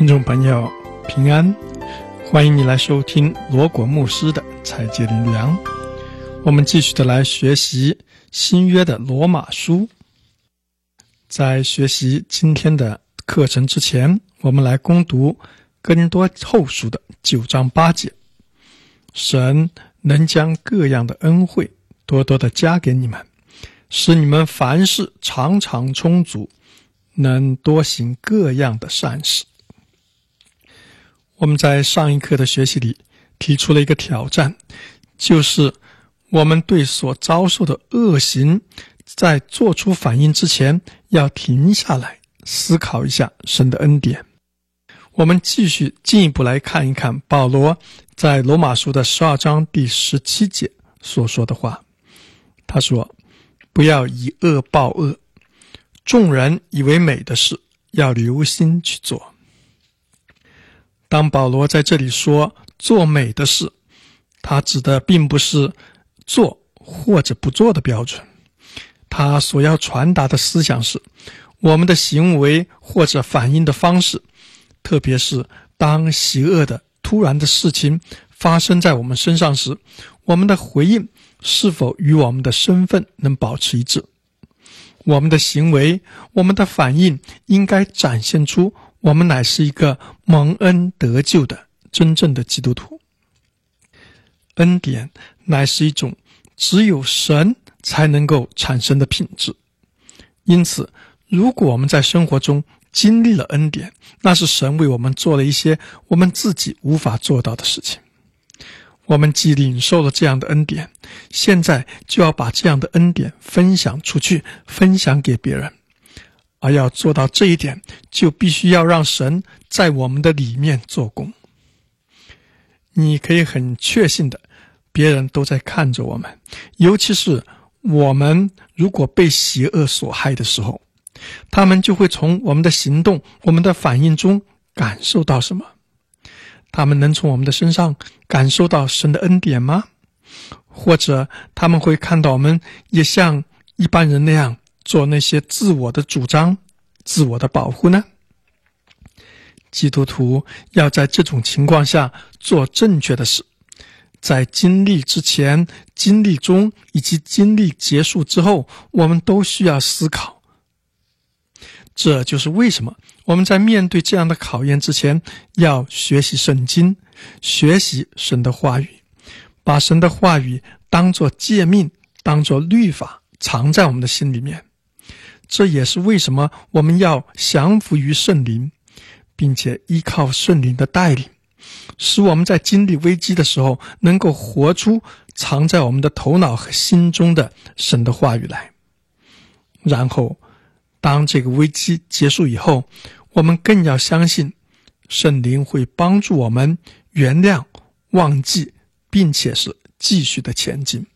听众朋友平安，欢迎你来收听罗果牧师的采节灵粮。我们继续的来学习新约的罗马书。在学习今天的课程之前，我们来攻读哥林多后书的9章8节。神能将各样的恩惠多多的加给你们，使你们凡事常常充足，能多行各样的善事。我们在上一课的学习里提出了一个挑战，就是我们对所遭受的恶行在做出反应之前要停下来思考一下神的恩典。我们继续进一步来看一看保罗在罗马书的12章第17节所说的话。他说，不要以恶报恶，众人以为美的事要留心去做。当保罗在这里说做美的事，他指的并不是做或者不做的标准，他所要传达的思想是，我们的行为或者反应的方式，特别是当邪恶的突然的事情发生在我们身上时，我们的回应是否与我们的身份能保持一致。我们的行为，我们的反应应该展现出我们乃是一个蒙恩得救的真正的基督徒。恩典乃是一种只有神才能够产生的品质，因此如果我们在生活中经历了恩典，那是神为我们做了一些我们自己无法做到的事情。我们既领受了这样的恩典，现在就要把这样的恩典分享出去，分享给别人。而要做到这一点，就必须要让神在我们的里面做工。你可以很确信的，别人都在看着我们，尤其是我们如果被邪恶所害的时候，他们就会从我们的行动、我们的反应中感受到什么？他们能从我们的身上感受到神的恩典吗？或者他们会看到我们也像一般人那样做那些自我的主张、自我的保护呢？基督徒要在这种情况下做正确的事，在经历之前、经历中以及经历结束之后，我们都需要思考。这就是为什么我们在面对这样的考验之前，要学习圣经，学习神的话语，把神的话语当作诫命、当作律法藏在我们的心里面。这也是为什么我们要降服于圣灵，并且依靠圣灵的带领，使我们在经历危机的时候能够活出藏在我们的头脑和心中的神的话语来。然后当这个危机结束以后，我们更要相信圣灵会帮助我们原谅、忘记，并且是继续的前进。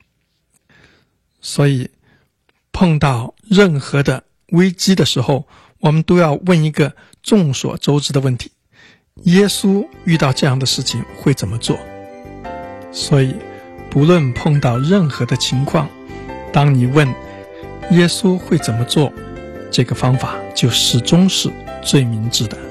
所以碰到任何的危机的时候，我们都要问一个众所周知的问题：耶稣遇到这样的事情会怎么做？所以不论碰到任何的情况，当你问耶稣会怎么做，这个方法就始终是最明智的。